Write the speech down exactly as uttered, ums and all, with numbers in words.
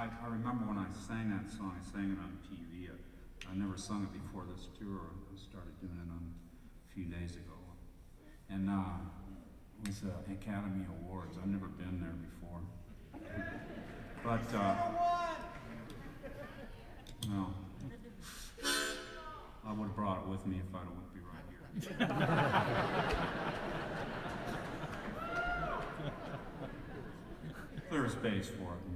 I, I remember when I sang that song, I sang it on T V. I, I never sung it before this tour. I started doing it on a few days ago. And uh, it was uh, Academy Awards. I've never been there before. But, uh, no. I would have brought it with me if I would be right here. Clear space for it.